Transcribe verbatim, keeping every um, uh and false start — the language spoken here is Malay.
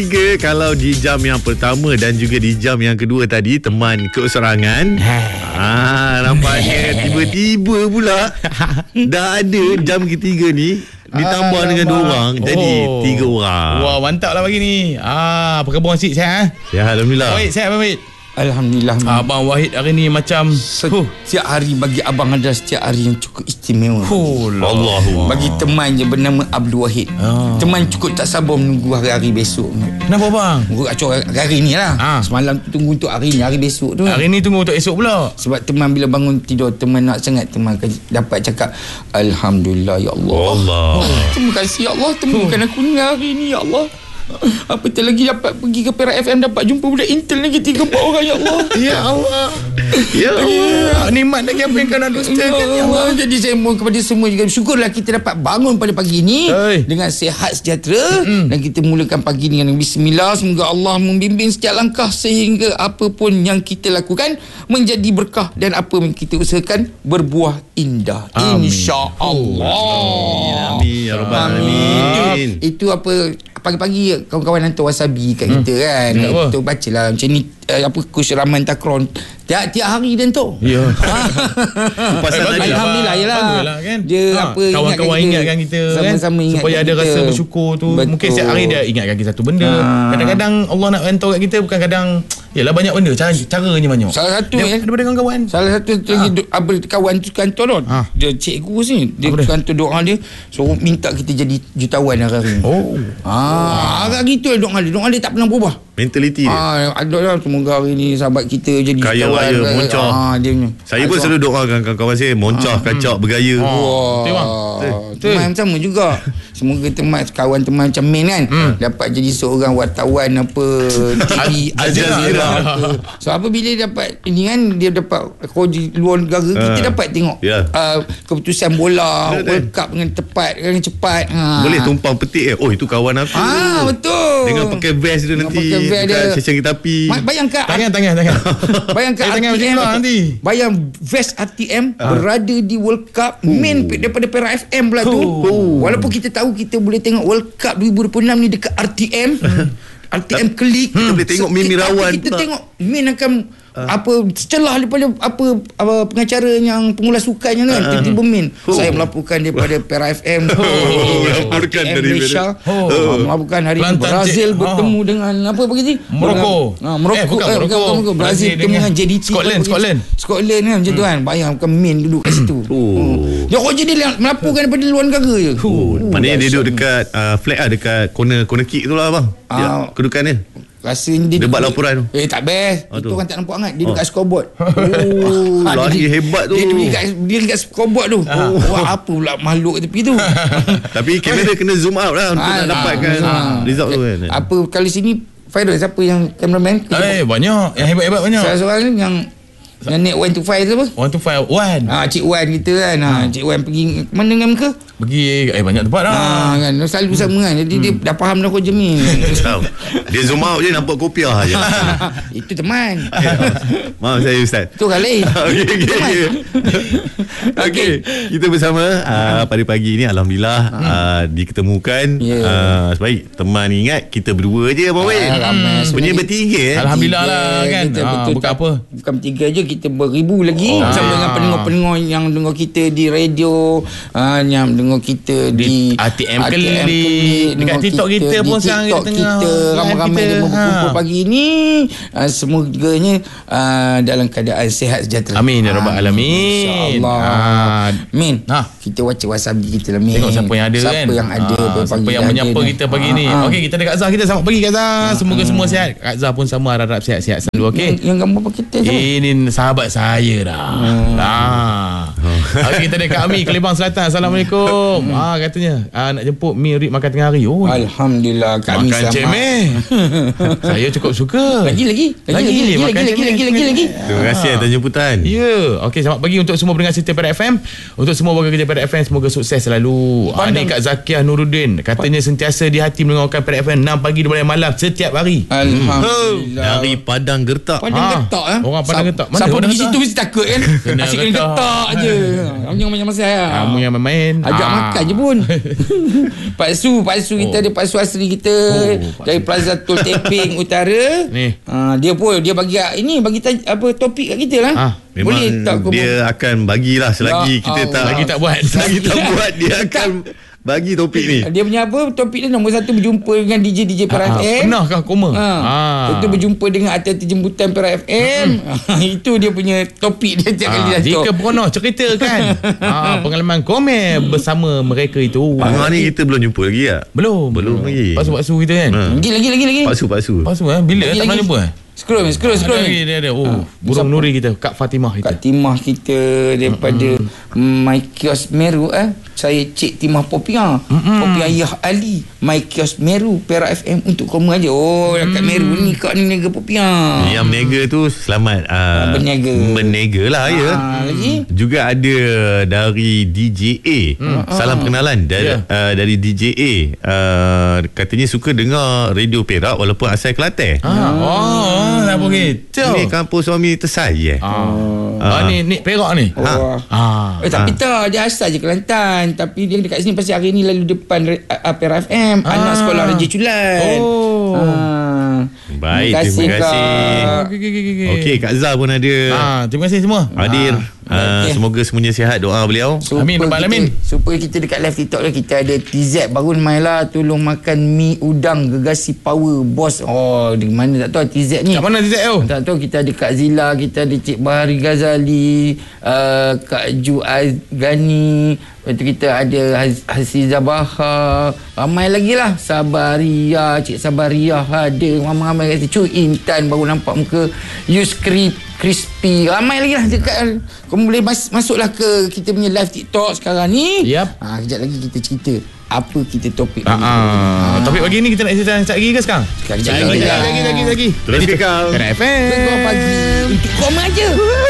Tiga, kalau di jam yang pertama dan juga di jam yang kedua tadi teman keserangan. Ah, nampaknya tiba-tiba pula dah ada jam ketiga ni ditambah Alamak. dengan dua orang, jadi oh. tiga orang. Wah, mantap lah pagi ni. Ah, apa khabar Cik? Sihat? Ya, alhamdulillah. Baik, sihat Abang. Alhamdulillah. Abang Wahid hari ni macam setiap hari bagi abang adalah setiap hari yang cukup istimewa. Oh, Allah. Bagi teman je bernama Abdul Wahid. Oh. Teman cukup tak sabar menunggu hari-hari besok. Kenapa bang? Menunggu kacau hari ni lah. Ha. Semalam tu tunggu untuk hari ni, hari besok tu. Hari ni tunggu untuk esok pula. Sebab teman bila bangun tidur, teman nak sangat teman dapat cakap Alhamdulillah ya Allah. Allah. Oh, terima kasih ya Allah, temukan aku ni hari ni ya Allah. Apatah lagi dapat pergi ke Perak F M, dapat jumpa budak Intel lagi tiga empat orang ya Allah. Ya Allah. Ya Allah. Nikmat lagi apa yang kau nak dustakan ya Allah. Jadi saya mohon kepada semua juga, syukurlah kita dapat bangun pada pagi ini Hai. dengan sihat sejahtera mm-hmm. dan kita mulakan pagi dengan bismillah. Semoga Allah membimbing setiap langkah sehingga apa pun yang kita lakukan menjadi berkah dan apa yang kita usahakan berbuah indah. Insya-Allah. Amin ya rabbal alamin. Itu apa pagi-pagi kawan-kawan hantar wasabi kat hmm. kita kan. Ya, kita bacalah macam ni uh, apa Coach Rahman Takron tiap-tiap hari dia hantar. Ya. Pasal tadi alhamdulillah yalah. Kan? Dia ha, apa kawan-kawan ingatkan kita, ingatkan kita sama-sama kan? ingatkan supaya ada kita. rasa bersyukur tu. Betul. Mungkin setiap hari dia ingatkan kita satu benda. Ha. Kadang-kadang Allah nak hantar kat kita bukan kadang yalah banyak benda, cara caranya banyak. Salah satu dia, ya, daripada kawan-kawan. Salah satu ha. lagi apa kawan tu kantor tu. Ha. Dia cikgu sini, dia kantor doa dia suruh minta kita jadi jutawan hari-hari. Oh. Ah, hari itu doa dia. Doa dia tak pernah berubah. Mentaliti dia. Ah, ada lah semoga hari ni sahabat kita jadi kaya raya, moncah. Ah, dia saya pun selalu doakan kawan-kawan saya moncah, ah, kacak, hmm. bergaya. Wah. Teman sama juga. Semoga teman kawan teman macam Min kan hmm. dapat jadi seorang wartawan apa T V Al Jazeera. So apabila dia dapat ini kan, dia dapat kerja luar negara, uh. kita dapat tengok yeah. uh, keputusan bola yeah, World Cup dengan tepat, dengan cepat. Ha. Boleh tumpang petik eh. Oh itu kawan aku. Ah betul. Dengan pakai vest dia nanti. Pakai vest dia. Ceceng tapi. Bayangkan tangan tangan tangan. Bayangkan tangan macam mana nanti. Bayang vest R T M uh. berada di World Cup, uh. main daripada Perak F M pula tu. Uh. Walaupun kita tahu kita boleh tengok World Cup dua ribu dua puluh enam ni dekat R T M. R T M Klik. Kita boleh tengok Min Mirawan. Kita tengok Min akan Uh. apa celah daripada apa, apa pengacara yang pengulas sukan kan, uh. tiba-tiba Min oh. saya melaporkan daripada Perak F M oh. melaporkan dari Malaysia oh. uh, melaporkan hari ini Brazil bertemu oh. dengan apa begitu Morocco ha, Morocco, eh, bukan eh, Morocco. Morocco. Brazil bertemu dengan J D T Scotland Scotland Scotland kan macam tu kan. Bayangkan Min duduk kat situ oh. dia kok jadi melaporkan daripada luar negara je. oh. maknanya dia duduk dekat uh, flag lah, dekat corner corner kick tu lah bang uh, kedudukan dia. Rasa dia buat laporan tu. Eh tak best. Oh, itu tu. Orang tak nampak sangat. Dia oh. dekat scoreboard. Oh, lari hebat tu. Dia dekat dia dekat scoreboard tu. Oh, wah, apa pula makhluk tepi tu. Tapi kamera kena zoom out lah untuk ha, nak dapatkan ha. result tu kan. Apa kali sini Fairul siapa yang cameraman? Eh banyak. Yang hebat-hebat banyak. Salah seorang ni yang yang naik one to five tu apa? one to five Wan. Ah, Cik Wan kita kan. Ha, ha. Cik Wan pergi mana dengan muka? Pergi eh banyak tempat lah. Ha, kan selalu sama kan. Jadi hmm. dia dah faham dah kau Jemin. Dia zoom out je nampak kopiah aje. Itu teman. Maaf saya ustaz. Tu kali. Okey okey. Okey. Kita bersama uh, pada pagi ni alhamdulillah hmm. uh, diketemukan yeah. uh, sebaik teman ingat kita berdua je Abang Wei. Ramai. Punya bertiga eh. Alhamdulillah lah kan. Kita, ha, betul, bukan apa. Bukan bertiga je, kita beribu lagi oh. bersama dengan pendengar-pendengar yang dengar kita di radio, uh, yang dengar kita di, di R T M Klik, dekat TikTok kita, kita pun sekarang kita tengah kita ramai-ramai yang berkumpul ha. pagi ni. Uh, semoganya uh, dalam keadaan sihat sejahtera. Amin ya rabbal alamin. InsyaAllah. Ha. Min, ha. kita wacik wasabi kita lah Min. Tengok siapa yang ada siapa kan. Siapa yang ada ha. Siapa yang menyapa ni. kita pagi ha. ni. Okey, kita ada Kak Zah kita. Selamat pagi Kak Zah. Ha. Semoga ha. semua sihat. Kak Zah pun sama, harap sihat-sihat selalu. Okey. Yang, yang gambar pakai teh tu. Ini sahabat saya dah. Hmm. Ah. Okey, kita ada Kak Ami Kelibang Selatan. Assalamualaikum. Hmm. Ah katanya ah, nak jemput Mi Rik makan tengah hari. Oh. Alhamdulillah Kak Ami makan selamat. Cemeh. Saya cukup suka. Lagi lagi. Lagi lagi lagi lagi lagi, lagi lagi lagi. Terima kasih atas jemputan. Ya. Yeah. Okey, selamat pagi untuk semua pendengar setia Perak F M. Untuk semua warga kerja Perak F M, semoga sukses selalu. Ah, ni Kak Zakiah Nuruddin katanya sentiasa di hati mendengarkan Perak F M enam pagi dua malam setiap hari. Alhamdulillah. Dari Padang Gertak. Padang Gertak eh. Orang Padang Gertak. Mana? Apa dah pergi kata. situ mesti takut kan. Kena Asyik kena kata. ketak je. Kamu jangan macam-macam lah. Kamu yang main-main. Ajak Ah. makan je pun. Paksu, paksu kita Oh. ada paksu asli kita Oh, dari Plaza Tol Teping Utara. Ni. Ah, dia pun dia bagi ini bagi taj- apa topik kat kita lah. Ah, Memang Boleh tak kau dia akan bagilah selagi Ya kita tak Allah. Lagi tak buat. selagi tak buat dia akan bagi topik ni. Dia punya apa topik dia nombor satu berjumpa dengan D J D J Perak Ah, F M. pernahkah koma? Ha. Ah. Itu berjumpa dengan artis jemputan Perak F M. Itu dia punya topik dia tiap kali Ah, dah jika stop. Peronoh cerita kan ah, pengalaman Komer bersama mereka itu. Pangah ni kita belum jumpa lagi tak? Belum. Belum lagi. Paksu-paksu kita kan. Ha. Lagi lagi lagi lagi. Paksu-paksu. Paksu eh bila Lagi, tak pernah lagi. jumpa eh? Scroll ni, scroll scroll Ada ni. lagi dia ada. Oh, Ah, burung siapa? nuri kita, Kak Fatimah kita. Kak Timah kita daripada My Kios Meru eh. Saya Cik Timah Popiah. Popiah Ayah Ali. My Kios Meru Perak F M untuk koma aja. Oh, dekat Meru ni kak ni meniaga Popiah. Yang berniaga tu selamat uh, berniaga. Berniaga lah ya. Ah, lagi? Juga ada dari D J A. Salam pengenalan dari Ya. uh, dari D J A. Uh, katanya suka dengar radio Perak walaupun asal Kelantan. Ah, oh, tak begitu. Ini kampung suami tersayang. Ah. Ah. Ah, ni ni Perak ni. Oh. Ah. Eh tapi tak, dia asal je Kelantan. Tapi dia dekat sini pasti hari ni lalu depan uh, Perak F M. Ah. Anak sekolah Raja Culan. Oh. Ah. Baik, Terima kasih, terima kasih. Kak. Okey okey okey. Okey, Kak Zah pun ada Ah, terima kasih semua. hadir. Ah. Uh, Okey. semoga semuanya sihat, doa beliau. Amin, Supaya Rabbal kita, Alamin. supaya kita dekat live TikTok ni kita ada T Z baru main lah tolong makan mi udang gegasi power bos. Oh, di mana tak tahu T Z ni. Kat mana T Z tu? Tak tahu kita ada Kak Zila, kita ada Cik Bahari Ghazali, uh, Kak Ju Azgani, lepas tu kita ada Haz- Hasizah Bahar, ramai lagi lah. Sabaria, Cik Sabaria ada, ramai-ramai kata Cu Intan baru nampak muka Yuskrip Crispy, ramai lagi lah dekat. Kamu boleh mas- masuklah ke kita punya live TikTok sekarang ni. Yap. Ha, kejap lagi kita cerita apa kita topik Ah, ni. ah. Topik pagi ni kita nak cerita sekejap lagi ke sekarang? Kejap Lagi lagi lagi lah. lagi lagi lagi. Terus kekal. Perak F M. Tengok pagi untuk kau aja.